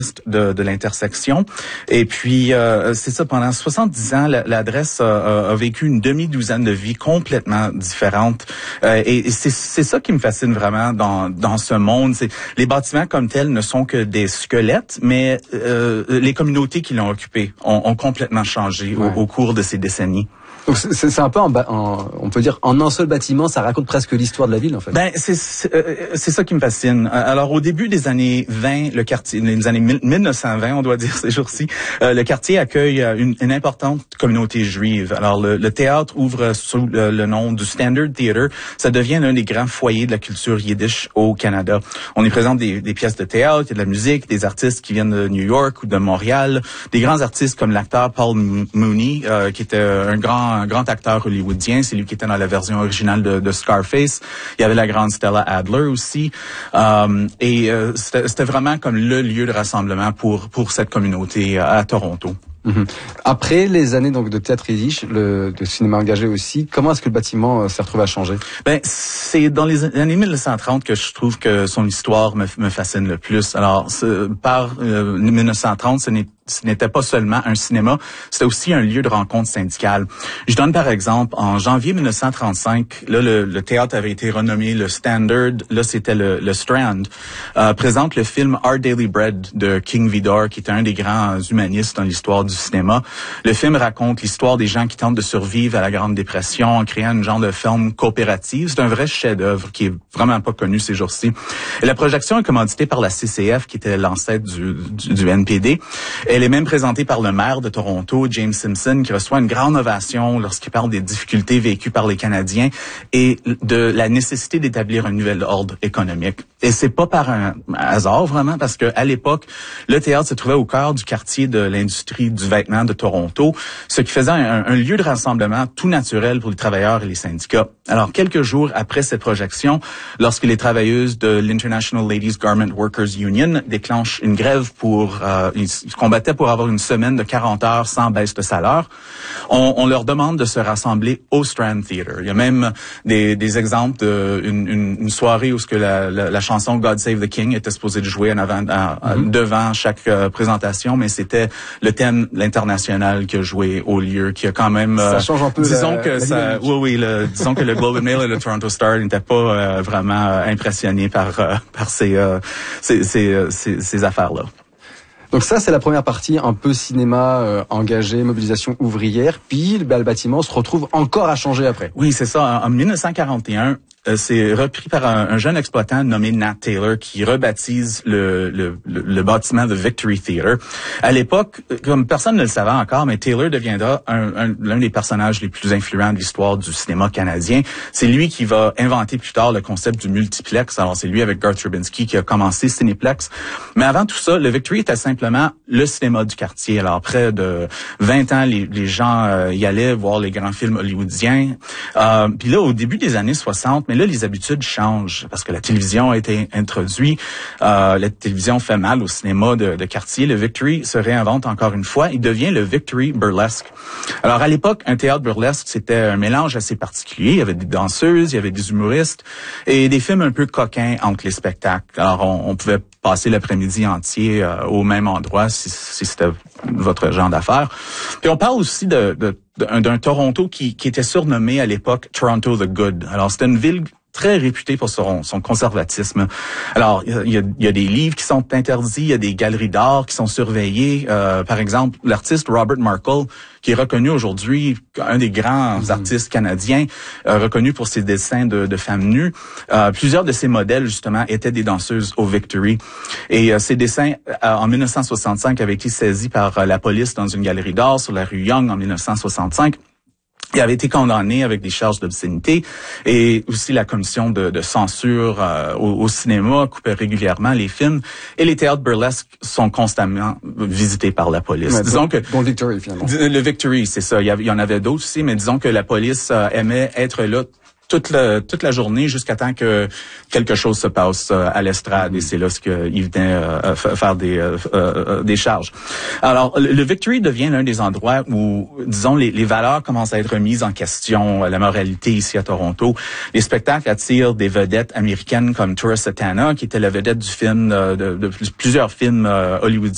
de l'intersection. Et puis, c'est ça, pendant 70 ans, l'adresse a vécu une demi-douzaine de vies complètement différentes. Et c'est ça qui me fascine vraiment dans ce monde. Les bâtiments comme tels ne sont que des squelettes, mais les communautés qui l'ont occupé ont complètement changé au cours de ces décennies. Donc c'est un peu on peut dire en un seul bâtiment, ça raconte presque l'histoire de la ville en fait. Ben c'est ça qui me fascine. Alors au début des années 20, le quartier, les années 1920, on doit dire ces jours-ci, le quartier accueille une importante communauté juive. Alors le théâtre ouvre sous le nom du Standard Theater. Ça devient l'un des grands foyers de la culture yiddish au Canada. On y présente des pièces de théâtre, il y a de la musique, des artistes qui viennent de New York ou de Montréal, des grands artistes comme l'acteur Paul Mooney, qui était un grand acteur hollywoodien. C'est lui qui était dans la version originale de Scarface. Il y avait la grande Stella Adler aussi. C'était vraiment comme le lieu de rassemblement pour cette communauté à Toronto. Après les années donc de théâtre yiddish, de cinéma engagé aussi, comment est-ce que le bâtiment s'est retrouvé à changer? Ben c'est dans les années 1930 que je trouve que son histoire me fascine le plus. Alors par 1930, ce n'était pas seulement un cinéma, c'était aussi un lieu de rencontre syndicale. Je donne par exemple, en janvier 1935, là le théâtre avait été renommé le Standard, là c'était le Strand, présente le film Our Daily Bread de King Vidor, qui était un des grands humanistes dans l'histoire du cinéma. Le film raconte l'histoire des gens qui tentent de survivre à la Grande Dépression en créant une genre de ferme coopérative. C'est un vrai chef-d'œuvre qui est vraiment pas connu ces jours-ci. Et la projection est commanditée par la CCF, qui était l'ancêtre du NPD. Elle est même présentée par le maire de Toronto, James Simpson, qui reçoit une grande ovation lorsqu'il parle des difficultés vécues par les Canadiens et de la nécessité d'établir un nouvel ordre économique. Et c'est pas par un hasard vraiment, parce que à l'époque, le théâtre se trouvait au cœur du quartier de l'industrie du vêtement de Toronto, ce qui faisait un lieu de rassemblement tout naturel pour les travailleurs et les syndicats. Alors, quelques jours après cette projection, lorsque les travailleuses de l'International Ladies Garment Workers Union déclenchent une grève ils combattaient pour avoir une semaine de 40 heures sans baisse de salaire, on leur demande de se rassembler au Strand Theatre. Il y a même des exemples d'une soirée où ce que la chanson God Save the King était supposée de jouer devant chaque présentation, mais c'était le thème l'international qui a joué au lieu, qui a quand même ça change un peu. Disons que le Globe and Mail et le Toronto Star n'étaient pas vraiment impressionnés par ces affaires-là. Donc ça, c'est la première partie, un peu cinéma engagé, mobilisation ouvrière. Puis le bâtiment se retrouve encore à changer après. Oui, c'est ça. En 1941, c'est repris par un jeune exploitant nommé Nat Taylor qui rebaptise le bâtiment The Victory Theatre. À l'époque, comme personne ne le savait encore, mais Taylor deviendra l'un des personnages les plus influents de l'histoire du cinéma canadien. C'est lui qui va inventer plus tard le concept du multiplex. Alors c'est lui avec Garth Rubinski qui a commencé Cinéplex. Mais avant tout ça, le Victory était simplement le cinéma du quartier. Alors près de 20 ans, les gens y allaient voir les grands films hollywoodiens. Puis là, au début des années 60, mais là, les habitudes changent parce que la télévision a été introduite. La télévision fait mal au cinéma de quartier. Le Victory se réinvente encore une fois. Il devient le Victory Burlesque. Alors, à l'époque, un théâtre burlesque, c'était un mélange assez particulier. Il y avait des danseuses, il y avait des humoristes et des films un peu coquins entre les spectacles. Alors, on pouvait passer l'après-midi entier au même endroit si c'était votre genre d'affaires. Puis on parle aussi d'un Toronto qui était surnommé à l'époque Toronto the Good. Alors c'était une ville très réputé pour son conservatisme. Alors, il y a des livres qui sont interdits, il y a des galeries d'art qui sont surveillées. Par exemple, l'artiste Robert Markle, qui est reconnu aujourd'hui, un des grands artistes canadiens, reconnu pour ses dessins de femmes nues. Plusieurs de ses modèles, justement, étaient des danseuses au Victory. Et ces dessins, en 1965, avaient été saisis par la police dans une galerie d'art sur la rue Yonge en 1965. Il avait été condamné avec des charges d'obscénité et aussi la commission de censure au cinéma coupait régulièrement les films et les théâtres burlesques sont constamment visités par la police. Ouais, disons que le Victory finalement. Le Victory, c'est ça. Il y en avait d'autres aussi, mais disons que la police aimait être là toute la journée jusqu'à temps que quelque chose se passe à l'estrade et c'est là ce qu'il venait faire des charges. Alors le Victory devient l'un des endroits où disons les valeurs commencent à être mises en question, la moralité ici à Toronto. Les spectacles attirent des vedettes américaines comme Tura Satana qui était la vedette du film de plusieurs films hollywoodiens